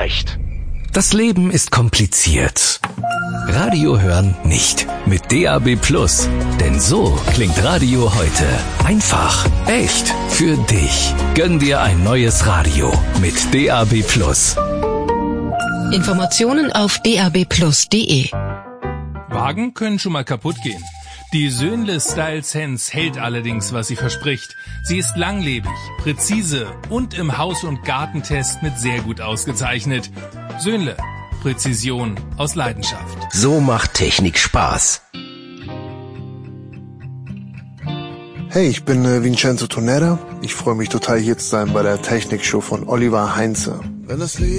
leicht. Das Leben ist kompliziert. Radio hören nicht. Mit DAB+. Denn so klingt Radio heute. Einfach, echt, für dich. Gönn dir ein neues Radio mit DAB+. Informationen auf dabplus.de. Wagen können schon mal kaputt gehen. Die Söhnle Style Sense hält allerdings, was sie verspricht. Sie ist langlebig, präzise und im Haus- und Gartentest mit sehr gut ausgezeichnet. Söhnle, Präzision aus Leidenschaft. So macht Technik Spaß. Hey, ich bin Vincenzo Tonera. Ich freue mich total, hier zu sein bei der Technikshow von Oliver Heinze. Wenn das